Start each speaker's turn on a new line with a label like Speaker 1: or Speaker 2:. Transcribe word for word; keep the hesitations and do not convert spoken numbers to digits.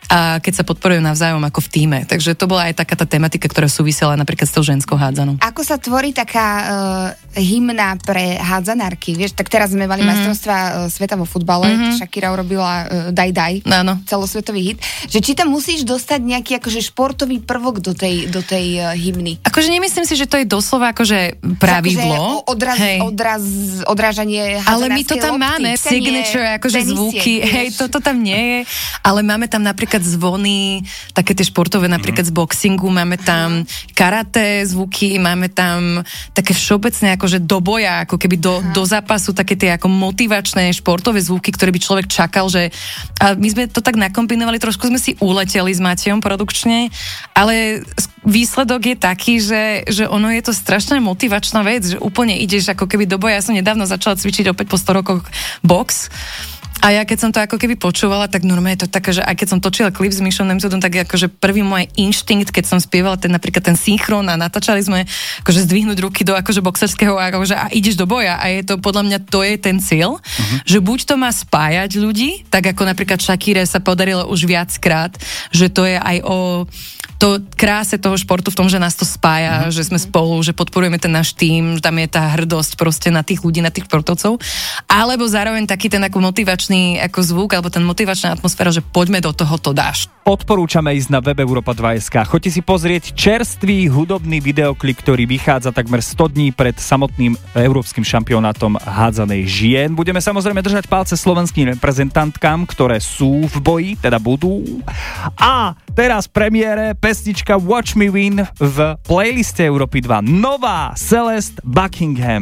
Speaker 1: a keď sa podporujú navzájom ako v tíme. Takže to bola aj taká tá tematika, ktorá súvisela napríklad s tou ženskou hádzanou.
Speaker 2: Ako sa tvorí taká uh, hymna pre hádzanárky? Vieš, tak teraz sme mali mm-hmm. majstrovstvá uh, sveta vo futbale, mm-hmm. Shakira urobila uh, Daj Daj,
Speaker 1: áno.
Speaker 2: celosvetový hit. Že či tam musíš dostať nejaký akože športový prvok do tej, do tej uh, hymny?
Speaker 1: Akože nemyslím si, že to je doslova akože pravidlo.
Speaker 2: Akože odraz, odraz, odrážanie hádzanárskej
Speaker 1: ale my to tam lopty, máme, signature, akože zvuky, vieš. Hej, toto tam nie je, ale máme tam napríklad zvony, také tie športové, napríklad z boxingu, máme tam karate zvuky, máme tam také všeobecné akože do boja, ako keby do, do zápasu, také tie ako motivačné športové zvuky, ktoré by človek čakal, že a my sme to tak nakombinovali, trošku sme si uleteli s Matejom produkčne, ale výsledok je taký, že, že ono je to strašne motivačná vec, že úplne ideš ako keby do boja. Ja som nedávno začala cvičiť opäť po sto rokoch box. A ja keď som to ako keby počúvala, tak normálne je to také, že aj keď som točila klip s Mišom Nemcovým, tak akože prvý môj inštinkt, keď som spievala ten napríklad ten synchron a natáčali sme akože zdvihnúť ruky do akože boxerského akože a ideš do boja a je to podľa mňa to je ten cieľ, uh-huh. že buď to má spájať ľudí, tak ako napríklad Shakire sa podarilo už viackrát, že to je aj o to kráse toho športu v tom, že nás to spája, mm. že sme spolu, že podporujeme ten náš tím, že tam je tá hrdosť proste na tých ľudí, na tých športovcov, alebo zároveň taký ten ako motivačný ako zvuk, alebo ten motivačná atmosféra, že poďme do toho, to dáš.
Speaker 3: Odporúčame ísť na web Europa dva bodka es ká. Choďte si pozrieť čerstvý hudobný videoklip, ktorý vychádza takmer sto dní pred samotným európskym šampionátom hádzanej žien. Budeme samozrejme držať palce slovenským reprezentantkám, ktoré sú v boji, teda budú. A teraz premiére pesnička Watch Me Win v playliste Európy dva. Nová Celeste Buckingham.